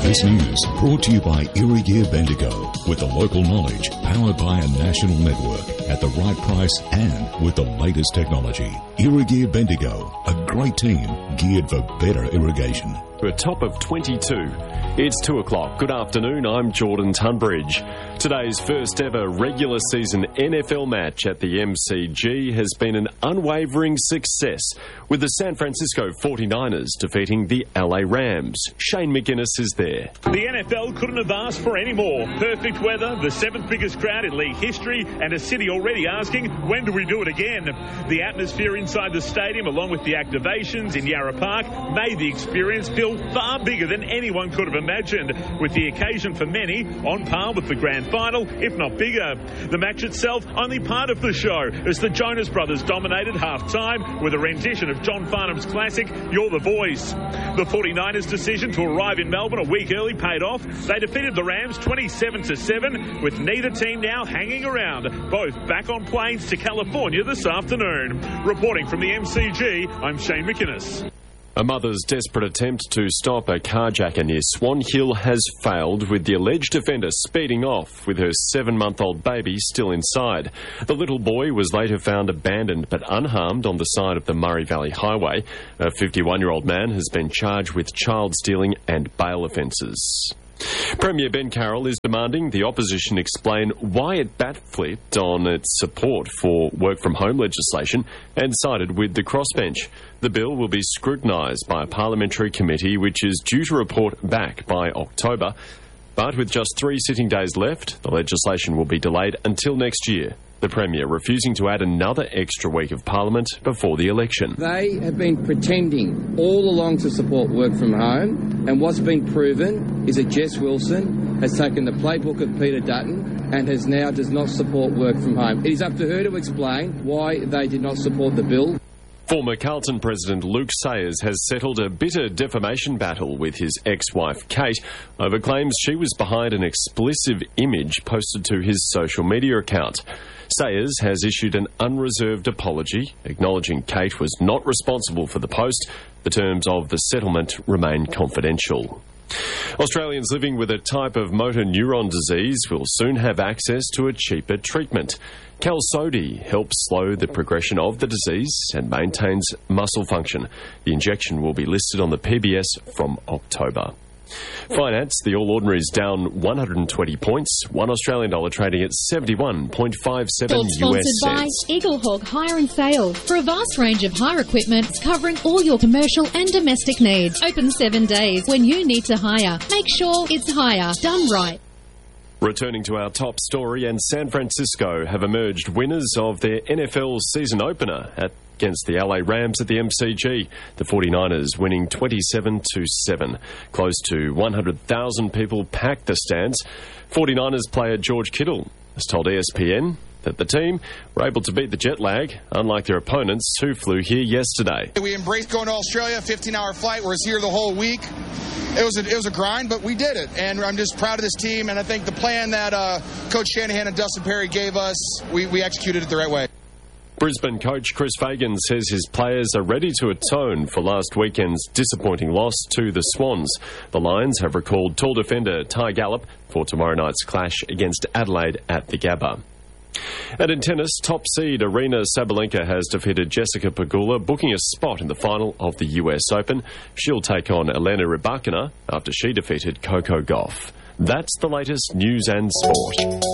This news brought to you by Irrigear Bendigo, with the local knowledge powered by a national network at the right price and with the latest technology. Irrigear Bendigo, a great team geared for better irrigation. A top of 22. It's 2 o'clock. Good afternoon, I'm Jordan Tunbridge. Today's first ever regular season NFL match at the MCG has been an unwavering success, with the San Francisco 49ers defeating the LA Rams. Shane McInnes is there. The NFL couldn't have asked for any more. Perfect weather, the 7th biggest crowd in league history, and a city already asking, when do we do it again? The atmosphere inside the stadium, along with the activations in Yarra Park, made the experience feel far bigger than anyone could have imagined, with the occasion for many on par with the grand final, if not bigger. The match itself only part of the show, as the Jonas Brothers dominated half-time with a rendition of John Farnham's classic, You're the Voice. The 49ers' decision to arrive in Melbourne a week early paid off. They defeated the Rams 27-7, with neither team now hanging around, both back on planes to California this afternoon. Reporting from the MCG, I'm Shane McInnes. A mother's desperate attempt to stop a carjacker near Swan Hill has failed, with the alleged offender speeding off with her 7-month-old baby still inside. The little boy was later found abandoned but unharmed on the side of the Murray Valley Highway. A 51-year-old man has been charged with child stealing and bail offences. Premier Ben Carroll is demanding the opposition explain why it bat-flipped on its support for work-from-home legislation and sided with the crossbench. The bill will be scrutinised by a parliamentary committee which is due to report back by October. But with just 3 sitting days left, the legislation will be delayed until next year. The Premier refusing to add another extra week of Parliament before the election. They have been pretending all along to support work from home, and what's been proven is that Jess Wilson has taken the playbook of Peter Dutton and does not support work from home. It is up to her to explain why they did not support the bill. Former Carlton President Luke Sayers has settled a bitter defamation battle with his ex-wife Kate over claims she was behind an explicit image posted to his social media account. Sayers has issued an unreserved apology, acknowledging Kate was not responsible for the post. The terms of the settlement remain confidential. Australians living with a type of motor neuron disease will soon have access to a cheaper treatment. Qalsody helps slow the progression of the disease and maintains muscle function. The injection will be listed on the PBS from October. Finance, the All Ordinaries down 120 points, $1 Australian dollar trading at 71.57 US cents. Sponsored by Eaglehawk Hire and Sale, for a vast range of hire equipment covering all your commercial and domestic needs. Open 7 days. When you need to hire, make sure it's hire done right. Returning to our top story, and San Francisco have emerged winners of their NFL season opener against the LA Rams at the MCG. The 49ers winning 27-7. Close to 100,000 people packed the stands. 49ers player George Kittle has told ESPN that the team were able to beat the jet lag, unlike their opponents who flew here yesterday. We embraced going to Australia, 15-hour flight. We're here the whole week. It was a grind, but we did it, and I'm just proud of this team, and I think the plan that Coach Shanahan and Dustin Perry gave us, we executed it the right way. Brisbane coach Chris Fagan says his players are ready to atone for last weekend's disappointing loss to the Swans. The Lions have recalled tall defender Ty Gallop for tomorrow night's clash against Adelaide at the Gabba. And in tennis, top seed Aryna Sabalenka has defeated Jessica Pegula, booking a spot in the final of the US Open. She'll take on Elena Rybakina after she defeated Coco Gauff. That's the latest news and sport.